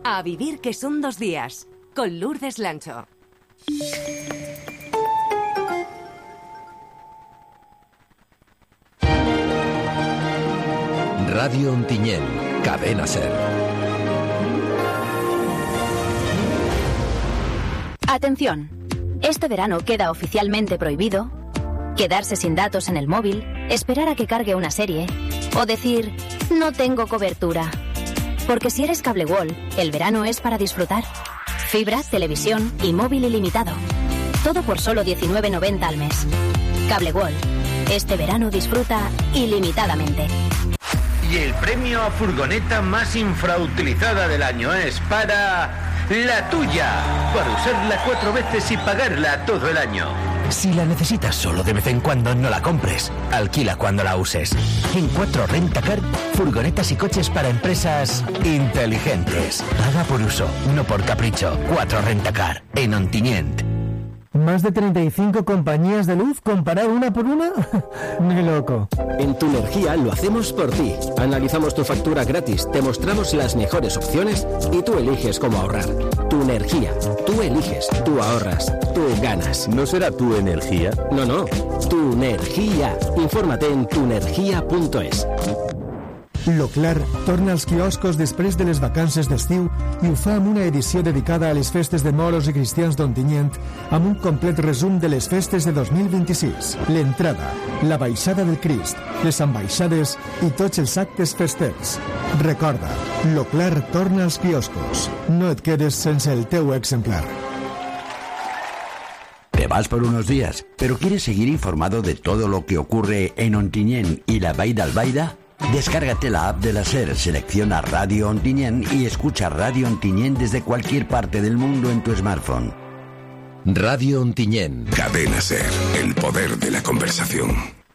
A vivir que son 2 días, con Lourdes Lancho. Radio Ontinyent, Cadena Ser. Atención, este verano queda oficialmente prohibido quedarse sin datos en el móvil, esperar a que cargue una serie o decir, no tengo cobertura. Porque si eres Cable World, el verano es para disfrutar. Fibra, televisión y móvil ilimitado. Todo por solo 19,90 al mes. Cable World, este verano disfruta ilimitadamente. Y el premio a furgoneta más infrautilizada del año es para la tuya, para usarla 4 veces y pagarla todo el año. Si la necesitas solo de vez en cuando, no la compres. Alquila cuando la uses. En 4 Rentacar, furgonetas y coches para empresas inteligentes. Paga por uso, no por capricho. 4 Rentacar, en Ontinyent. ¿Más de 35 compañías de luz comparar una por una? ¡Ni loco! En Tu Energía lo hacemos por ti. Analizamos tu factura gratis, te mostramos las mejores opciones y tú eliges cómo ahorrar. Tu Energía. Tú eliges, tú ahorras, tú ganas. ¿No será Tu Energía? No. Tu Energía. Infórmate en tuenergia.es. Loclar torna als quioscos després de les vacances d'estiu i ho fa amb una edició dedicada a les festes de moros i cristians d'Ontinyent amb un complet resum de les festes de 2026. L'entrada, la baixada del Crist, les ambaixades i tots els actes festers. Recorda, Loclar torna als quioscos. No et quedes sense el teu exemplar. Te vas por unos días, pero ¿quieres seguir informado de todo lo que ocurre en Ontinyent y la Vall d'Albaida? Descárgate la app de la SER, selecciona Radio Ontinyent y escucha Radio Ontinyent desde cualquier parte del mundo en tu smartphone. Radio Ontinyent. Cadena SER, el poder de la conversación.